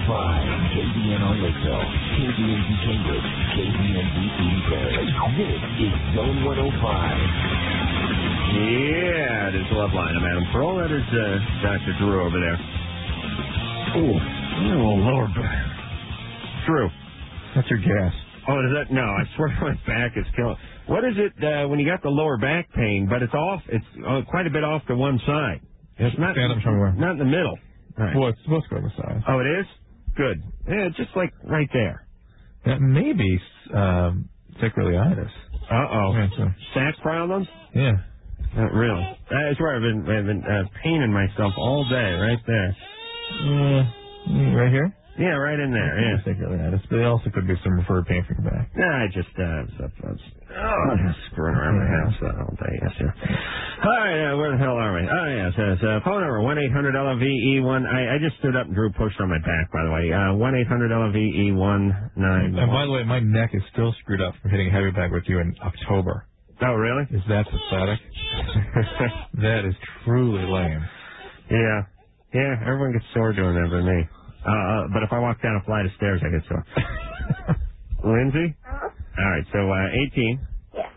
KBN on Lakeville, KBNZ Cambridge, KBNZ Eden Prairie. This is Zone 105. Yeah, it is Love Line. I'm Adam Pearl. That is Dr. Drew over there. Oh, lower back. Drew. That's your gas. Oh, is that? No, I swear my back is killing. What is it when you got the lower back pain, but it's off? It's quite a bit off to one side. It's not, not in the middle. Right. Well, it's supposed to go to the side. Oh, it is? Good. Yeah, just like right there. That may be sacroiliitis. Uh-oh. Yeah, so. Sac problems? Yeah. Not really. That's where I've been paining myself all day, right there. Right here? Yeah, right in there, yeah. Sacroiliitis, but it also could be some referred pain from your back. Nah, I just screwing around my house all day, yes, sir. All right, where the hell are we? Oh, yes, phone number, 1-800-LOVE-1. I just stood up and Drew pushed on my back, by the way. 1-800-LOVE-191. And by the way, my neck is still screwed up from hitting heavy bag with you in October. Oh, really? Is that pathetic? That is truly lame. Yeah. Yeah, everyone gets sore doing that but me. But if I walk down a flight of stairs, I get sore. Lindsay? Uh-huh. All right, so 18. Yes.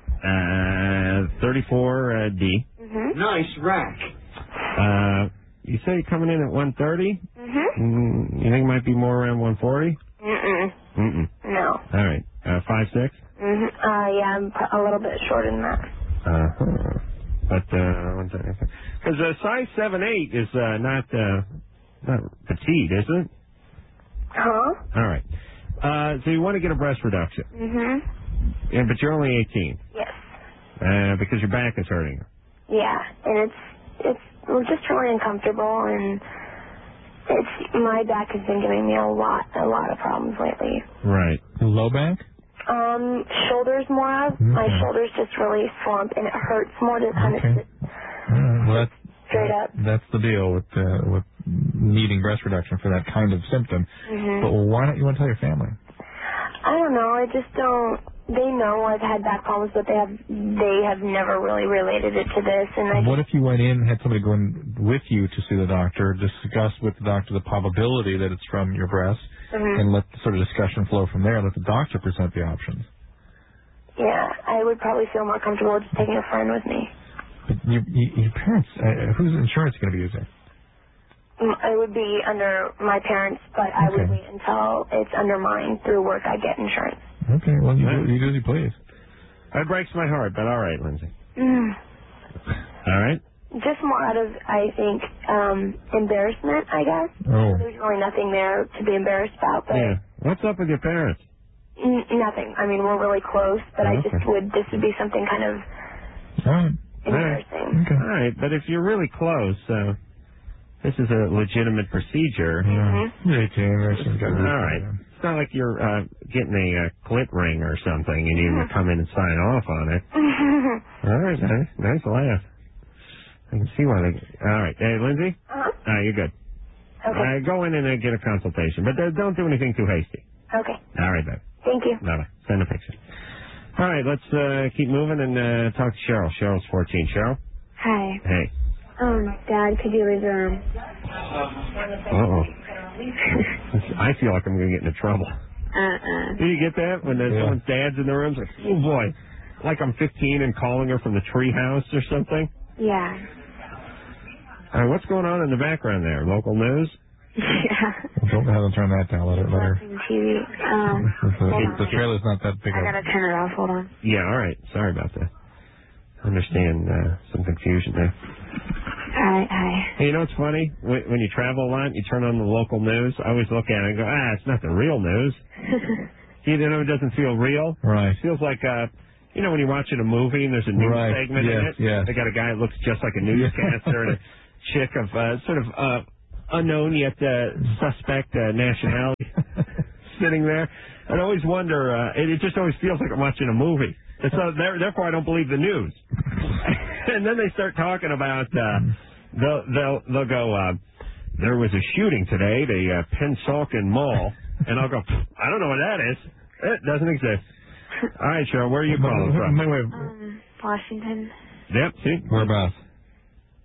34D. Mm-hmm. Nice rack. You say you're coming in at 130? Mm-hmm. You think it might be more around 140? Mm-mm. No. All right. 5'6"? Mm-hmm. Yeah, I'm a little bit shorter than that. But, because size 7'8" is not petite, is it? Huh? All right. So you want to get a breast reduction. Mm-hmm. Yeah, but you're only 18. Yes. Because your back is hurting. Yeah, and it's just really uncomfortable, and my back has been giving me a lot of problems lately. Right. Low back? Shoulders more of. My shoulders just really slump, and it hurts more to kind of sit straight up. That's the deal with needing breast reduction for that kind of symptom. Mm-hmm. But why don't you want to tell your family? I don't know. I just don't. They know I've had back problems, but they have never really related it to this. And what if you went in and had somebody go in with you to see the doctor, discuss with the doctor the probability that it's from your breast, and let the sort of discussion flow from there, and let the doctor present the options? Yeah, I would probably feel more comfortable just taking a friend with me. But your parents, whose insurance are you going to be using? It would be under my parents, but I would wait until it's under mine. Through work, I get insurance. Okay, well, you do as you please. That breaks my heart, but all right, Lindsay. All right? Just more out of, I think, embarrassment, I guess. Oh. There's really nothing there to be embarrassed about. But Yeah. What's up with your parents? Nothing. I mean, we're really close, but this would be something kind of embarrassing. Okay. All right, but if you're really close, this is a legitimate procedure. You're 18. All right. It's not like you're getting a clit ring or something and you need to come in and sign off on it. All right, nice laugh. I can see why they... All right. Hey, Lindsay? You're good. Okay. Go in and get a consultation, but don't do anything too hasty. Okay. All right, then. Thank you. Bye-bye. Send a picture. All right, let's keep moving and talk to Cheryl. Cheryl's 14. Cheryl? Hi. Hey. Dad, could you leave the room? Uh-oh. I feel like I'm going to get into trouble. Do you get that? When someone's dad's in the room? It's like, oh, boy. Like I'm 15 and calling her from the tree house or something? Yeah. What's going on in the background there? Local news? Yeah. Don't have to turn that down. Let her. Watching TV. The trailer's not that big. I gotta turn it off. Hold on. Yeah, all right. Sorry about that. I understand some confusion there. Hi. Hey, you know what's funny? When you travel a lot, you turn on the local news. I always look at it and go, it's not the real news. You know, it doesn't feel real. Right. It feels like, when you're watching a movie and there's a news segment in it. Yeah. They got a guy that looks just like a newscaster and a chick of sort of unknown yet suspect nationality sitting there. I always wonder, it just always feels like I'm watching a movie. And so therefore I don't believe the news. And then they start talking about, they'll go, there was a shooting today, the Pennsauken Mall. And I'll go, I don't know what that is. It doesn't exist. All right, Cheryl, where are you calling from? Washington. Yep, see? Whereabouts?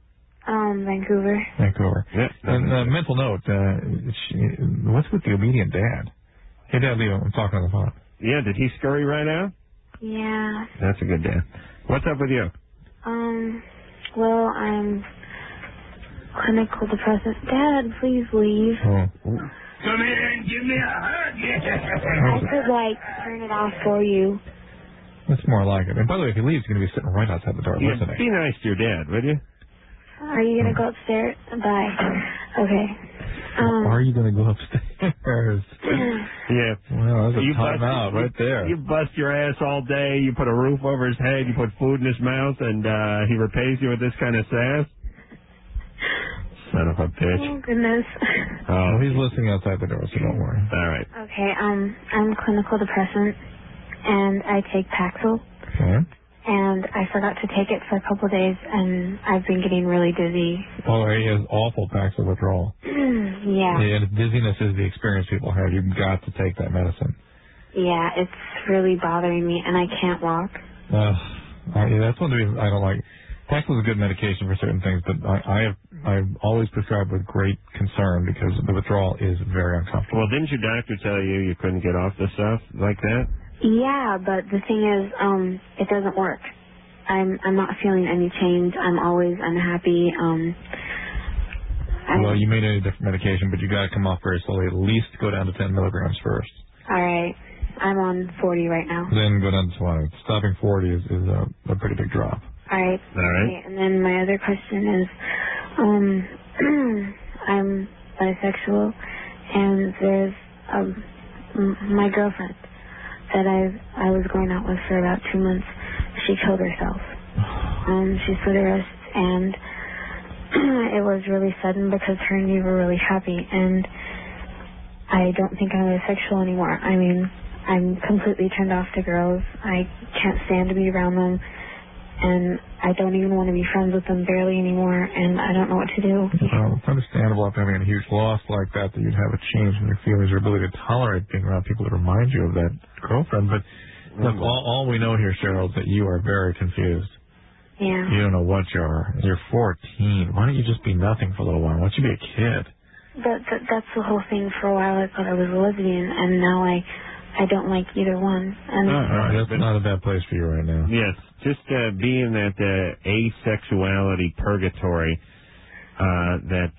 Vancouver. Vancouver. Yeah. And mental note, what's with the obedient dad? Hey, Dad, Leo, I'm talking on the phone. Yeah, did he scurry right out? Yeah. That's a good dad. What's up with you? Well, I'm clinical depressant. Dad, please leave. Oh. Come here and give me a hug. I could, turn it off for you. That's more like it. And by the way, if he leaves, he's going to be sitting right outside the door Yeah, listening. be nice to your dad, would you? Are you going to go upstairs? Bye. Okay. Are you going to go upstairs? Yeah. Well, that's a timeout right there. You bust your ass all day. You put a roof over his head. You put food in his mouth, and he repays you with this kind of sass. Son of a bitch. Oh, goodness. Oh, He's listening outside the door, so don't worry. all right. Okay, I'm clinical depressant, and I take Paxil, Okay. and I forgot to take it for a couple of days, and I've been getting really dizzy. Oh, he has awful Paxil withdrawal. Yeah. And dizziness is the experience people have. You've got to take that medicine. Yeah, it's really bothering me, and I can't walk. That's one of the reasons I don't like. Paxil is a good medication for certain things, but I've always prescribed with great concern because the withdrawal is very uncomfortable. Well, didn't your doctor tell you couldn't get off the stuff like that? Yeah, but the thing is, it doesn't work. I'm not feeling any change. I'm always unhappy. Well, you may need a different medication, but you got to come off very slowly. At least go down to 10 milligrams first. All right. I'm on 40 right now. Then go down to 20. Stopping 40 is a pretty big drop. All right. All right. Okay. And then my other question is, I'm bisexual, and there's my girlfriend that I was going out with for about 2 months. She killed herself. She slit her wrist, and it was really sudden because her and me were really happy, and I don't think I'm bisexual anymore. I mean, I'm completely turned off to girls. I can't stand to be around them, and I don't even want to be friends with them barely anymore, and I don't know what to do. Well, it's understandable after having a huge loss like that you'd have a change in your feelings or ability to tolerate being around people that remind you of that girlfriend. But look, all we know here, Cheryl, is that you are very confused. Yeah. You don't know what you are. You're 14. Why don't you just be nothing for a little while? Why don't you be a kid? That's the whole thing. For a while I thought I was a lesbian, and now I don't like either one. And That's not a bad place for you right now. Yes, just be in that asexuality purgatory, that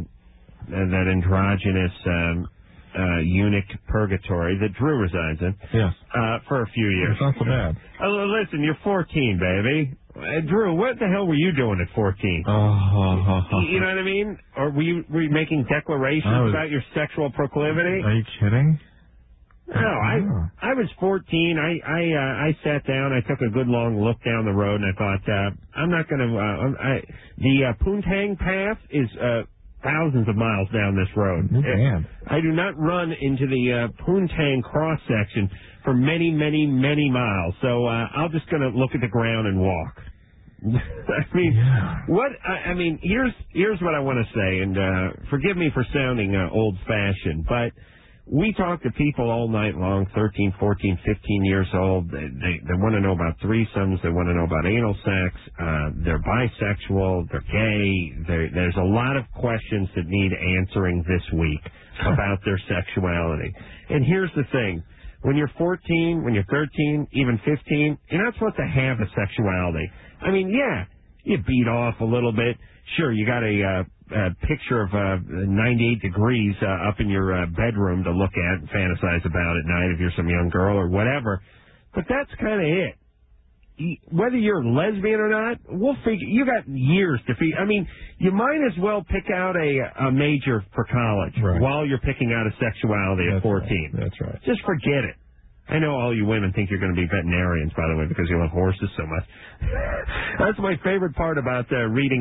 androgynous eunuch purgatory that Drew resides in. Yes. For a few years. It's not so bad. Listen, you're 14, baby. Drew, what the hell were you doing at 14? You know what I mean? Or were you making declarations about your sexual proclivity? Are you kidding? No, I was 14. I sat down. I took a good long look down the road, and I thought, I'm not going to. The Poontang Path is thousands of miles down this road. Man. I do not run into the Poontang cross section for many, many, many miles. So I'm just going to look at the ground and walk. I mean, here's what I want to say, and forgive me for sounding old-fashioned, but we talk to people all night long, 13, 14, 15 years old. They want to know about threesomes. They want to know about anal sex. They're bisexual. They're gay. There's a lot of questions that need answering this week about their sexuality. And here's the thing. When you're 14, when you're 13, even 15, you're not supposed to have a sexuality. I mean, yeah, you beat off a little bit. Sure, you got a picture of 98 degrees up in your bedroom to look at and fantasize about at night if you're some young girl or whatever. But that's kind of it. Whether you're lesbian or not, we'll figure. You got years to figure. I mean, you might as well pick out a major for college while you're picking out a sexuality at 14. Right. That's right. Just forget it. I know all you women think you're going to be veterinarians, by the way, because you love horses so much. That's my favorite part about reading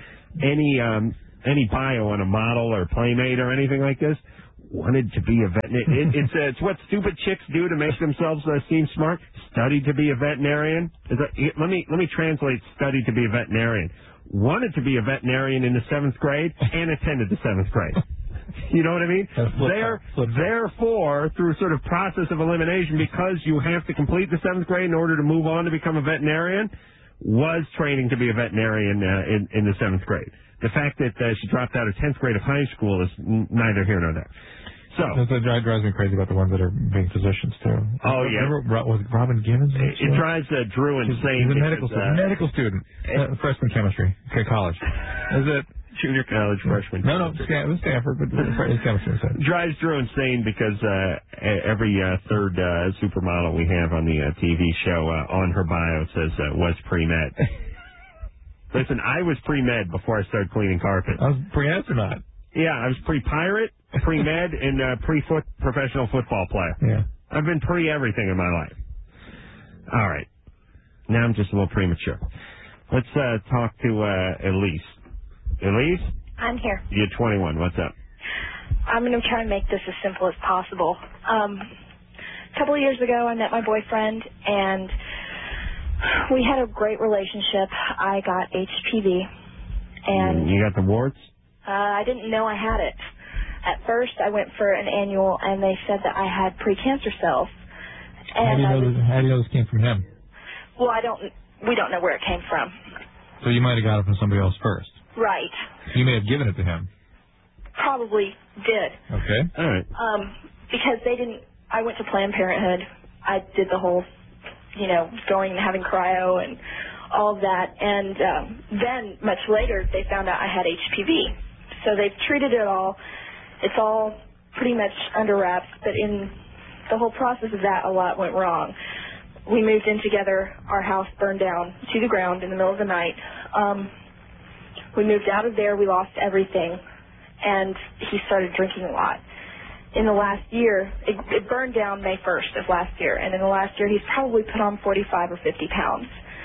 any bio on a model or playmate or anything like this. Wanted to be a veterinarian. It's what stupid chicks do to make themselves seem smart. Studied to be a veterinarian. Let me translate studied to be a veterinarian. Wanted to be a veterinarian in the 7th grade and attended the 7th grade. You know what I mean? Therefore, through sort of process of elimination, because you have to complete the 7th grade in order to move on to become a veterinarian, was training to be a veterinarian in the 7th grade. The fact that she dropped out of 10th grade of high school is neither here nor there. So that drives me crazy about the ones that are being physicians too. Oh yeah, was it Robin Gibbons? It drives Drew insane. He's a medical student, freshman chemistry, college. Is it junior college freshman? No, it was Stanford, but it's chemistry. Drives Drew insane because every third supermodel we have on the TV show on her bio says was pre-med. Listen, I was pre-med before I started cleaning carpet. I was pre-astronaut. Yeah, I was pre-pirate, pre-med, and professional football player. Yeah. I've been pre-everything in my life. All right. Now I'm just a little premature. Let's talk to Elise. Elise? I'm here. You're 21. What's up? I'm going to try and make this as simple as possible. A couple of years ago, I met my boyfriend, and we had a great relationship. I got HPV. And you got the warts? I didn't know I had it. At first, I went for an annual, and they said that I had precancer cells. And how do you know this came from him? Well, we don't know where it came from. So you might have got it from somebody else first. Right. You may have given it to him. Probably did. Okay. All right. Because I went to Planned Parenthood. I did the whole, going and having cryo and all of that. And then, much later, they found out I had HPV. So they've treated it all. It's all pretty much under wraps. But in the whole process of that, a lot went wrong. We moved in together. Our house burned down to the ground in the middle of the night. We moved out of there. We lost everything. And he started drinking a lot. In the last year, it burned down May 1st of last year. And in the last year, he's probably put on 45 or 50 pounds.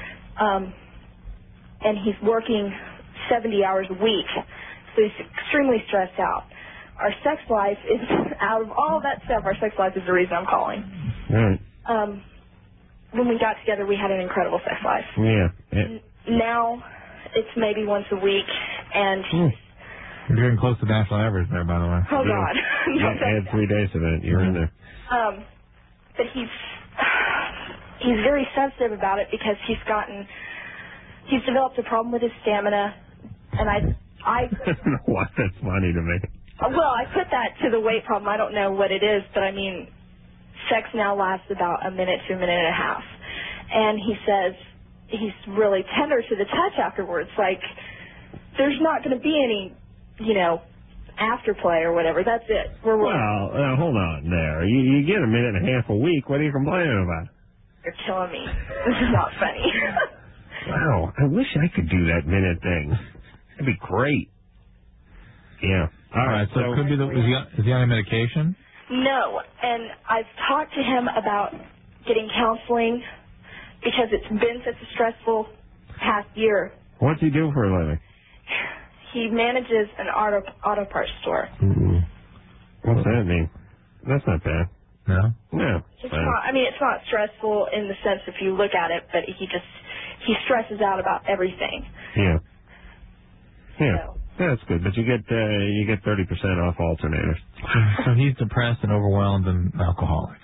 And he's working 70 hours a week. So he's extremely stressed out. Our sex life is, out of all that stuff, our sex life is the reason I'm calling. Right. When we got together, we had an incredible sex life. Yeah. Now, it's maybe once a week, and you're getting close to national average there, by the way. Oh, God. I had 3 days of it. You're in there. But he's very sensitive about it because he's developed a problem with his stamina, and I don't know why that's funny to me. Well, I put that to the weight problem. I don't know what it is, but I mean, sex now lasts about a minute to a minute and a half. And he says he's really tender to the touch afterwards. Like, there's not going to be any, afterplay or whatever. That's it. Well, hold on there. You get a minute and a half a week. What are you complaining about? You're killing me. This is not funny. Wow. I wish I could do that minute thing. That'd be great. Yeah. All right. So it could be is he on a medication? No. And I've talked to him about getting counseling because it's been such a stressful past year. What's he do for a living? He manages an auto parts store. Mm-hmm. What's that mean? That's not bad. No? No. It's not stressful in the sense if you look at it, but he stresses out about everything. Yeah. Yeah. So. Yeah, that's good. But you get 30% off alternators. So he's depressed and overwhelmed and alcoholic.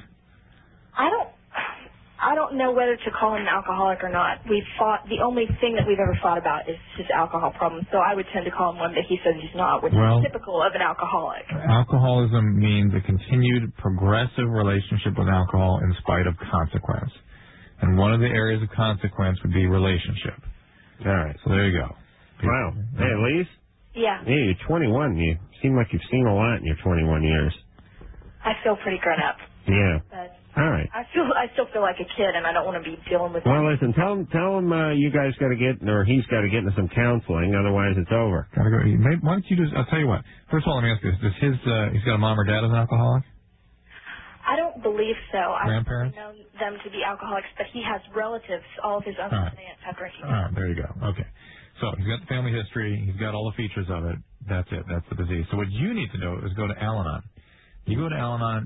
I don't know whether to call him an alcoholic or not. The only thing that we've ever fought about is his alcohol problem. So I would tend to call him one that he says he's not, which is typical of an alcoholic. Alcoholism means a continued progressive relationship with alcohol in spite of consequence. And one of the areas of consequence would be relationship. All right. So there you go. Wow. Hey, Elise? Yeah. Yeah, you're 21. You seem like you've seen a lot in your 21 years. I feel pretty grown up. Yeah. But all right. I still feel like a kid, and I don't want to be dealing with. Well, listen. Tell him you guys got to get, or he's got to get into some counseling. Otherwise, it's over. Gotta go. Why don't you just? I'll tell you what. First of all, let me ask you this: does he's got a mom or dad as an alcoholic? I don't believe so. Grandparents? I've known them to be alcoholics, but he has relatives. All of his uncles and aunts have drinking. All right, there you go. Okay. So he's got the family history. He's got all the features of it. That's it. That's the disease. So what you need to do is go to Al-Anon. You go to Al-Anon.